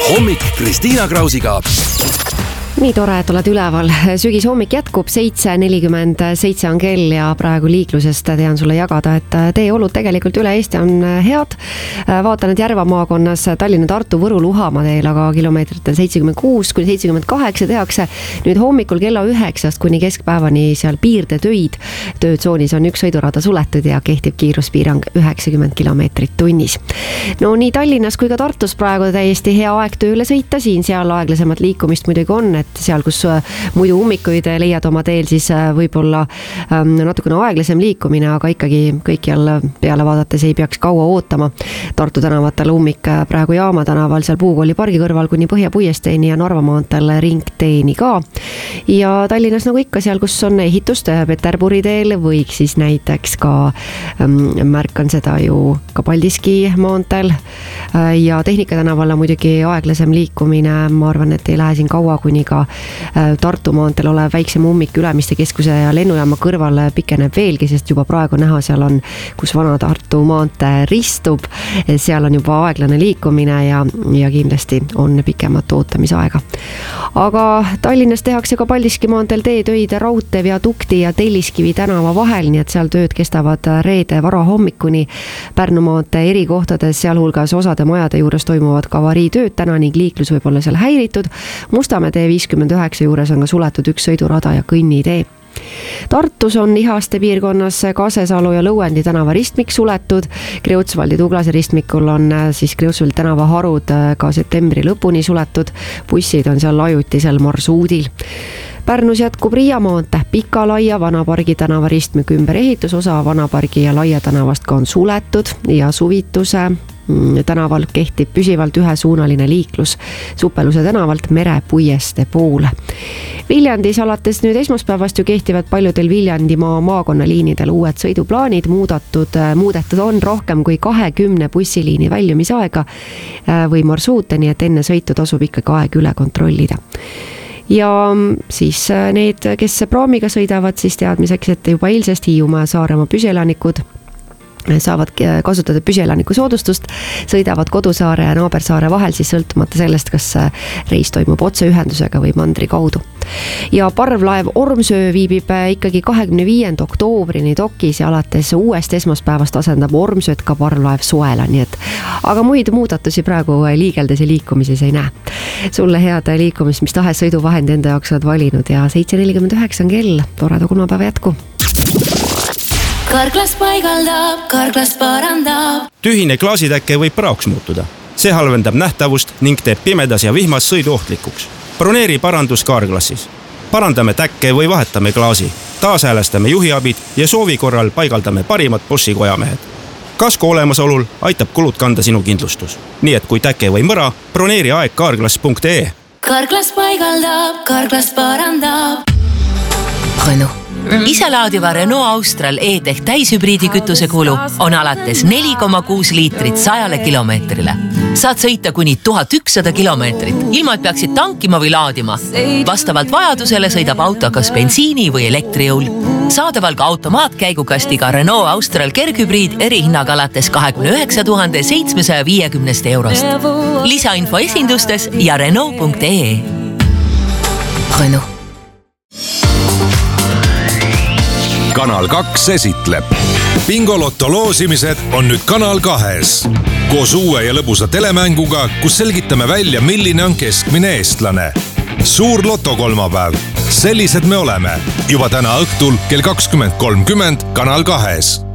Hommik Kristiina Krausiga. Nii tore, et oled üleval. Sügis hommik jätkub, 7:47 on kell ja praegu liiklusest tean sulle jagada, et teeolud tegelikult üle Eesti on head. Vaatan, et Järva maakonnas Tallinna, Tartu, Võru, Luhamaa teel, aga kilomeetritel 76–78 tehakse nüüd hommikul kella 9 kuni keskpäevani seal piirdetöid. Töötsoonis on üks sõidurada suletud ja kehtib kiiruspiirang 90 kilomeetrit tunnis. No nii Tallinnas kui ka Tartus praegu täiesti hea aeg tööle sõita, siin-seal aeglasemat liikumist muidugi on, et seal, kus muidu ummikuid leiad oma teel, siis võib-olla natukene aeglasem liikumine, aga ikkagi kõikjal peale vaadates ei peaks kaua ootama. Tartu tänavatel ummik praegu Jaama tänaval, seal Puukooli pargi kõrval kuni Põhja puiesteeni ja Narva maanteel ringteeni ka. Ja Tallinnas nagu ikka seal, kus on ehitust Peterburi teel, võiks siis näiteks ka märkan seda ju ka Paldiski maanteel ja Tehnika tänavale muidugi aeglasem liikumine. Ma arvan, et ei lähe siin kaua, kuni ka Tartu maanteel olev väiksem ummik Ülemiste keskuse ja lennujaama kõrval pikeneb veelgi, sest juba praegu näha seal on, kus vana Tartu maantee ristub, seal on juba aeglane liikumine ja kindlasti on pikemat ootamisaega. Aga Tallinnas tehakse ka Paldiski maanteel teetöid raudtee, viadukti ja Telliskivi tänava vahel, nii et seal tööd kestavad reede varahommikuni. Pärnu maantee eri kohtades, sealhulgas osade majade juures toimuvad ka avariitööd täna ning liiklus võib olla seal häiritud. Mustamäe tee 59 juures on ka suletud üks sõidurada ja kõnnitee. Tartus on Ihaste piirkonnas Kasesalu ja Lõuendi tänava ristmik suletud. Kreutzwaldi Tuglase ristmikul on siis Kreutzwaldi tänava harud ka septembri lõpuni suletud. Bussid on seal ajutisel marsuudil. Pärnus jätkub Riia maantee, Pika-Laia Vanapargi tänava ristmik ümberehitus, osa Vanapargi ja Laia tänavast ka on suletud ja Suvituse tänaval kehtib püsivalt ühesuunaline liiklus Supeluse tänavalt Merepuieste poole. Viljandis alates nüüd esmaspäevast ju kehtivad paljudel Viljandimaa maakonnaliinidel uued sõiduplaanid, muudetud on rohkem kui 20 bussiliini väljumisaega või marsuute, nii et enne sõitu tasub ikkagi aeg üle kontrollida. Ja siis need, kes praamiga sõidavad, siis teadmiseks, et juba eilsest Hiiumaa ja Saaremaa püsielanikud saavad kasutada püsielaniku soodustust, sõidavad Kodusaare ja Naabersaare vahel siis sõltumata sellest, kas reis toimub otseühendusega või mandri kaudu. Ja parvlaev Ormsöö viibib ikkagi 25. oktoobrini dokis ja alates uuest esmaspäevast asendab Ormsööt ka parvlaev Soela, nii et aga muid muudatusi praegu liigeldes ja liikumises ei näe. Sulle head liikumist, mis tahes sõiduvahendi enda jaoks oled valinud ja 7:49 on kell, toreda kolmapäeva jätku. Karklas paigaldab, Karklas parandab. Tühine klaasitäkke võib praoks muutuda. See halvendab nähtavust ning teeb pimedas ja vihmas sõidu ohtlikuks. Broneeri parandus Karklassis. Parandame täkke või vahetame klaasi. Taashäälestame juhiabid ja soovi korral paigaldame parimad Boschi kojamehed. Kasko olemasolul aitab kulud kanda sinu kindlustus. Nii et kui täkke või mõra, broneeri aeg karklas.ee. Karklas paigaldab, Karklas parandab. Renault. Iselaadiva Renault Austral E-Tech täishübriidi kütuse kulu on alates 4,6 liitrit 100 kilomeetrile. Saad sõita kuni 1100 kilomeetrit, ilma et peaksid tankima või laadima. Vastavalt vajadusele sõidab auto kas bensiini või elektrijõul. Saadaval ka automaatkäigukastiga Renault Austral kerghübriid erihinnaga alates 29 750 eurost. Lisainfo esindustes ja Renault.ee. Renault. Kanal 2 esitleb. Bingolotto loosimised on nüüd Kanal 2-s. Koos uue ja lõbusa telemänguga, kus selgitame välja, milline on keskmine eestlane. Suur lotokolmapäev. Sellised me oleme. Juba täna õhtul kell 20.30 Kanal 2-s.